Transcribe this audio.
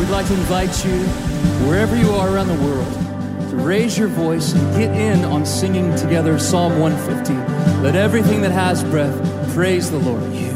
would like to invite you, wherever you are around the world, to raise your voice and get in on singing together Psalm 150. Let everything that has breath praise the Lord.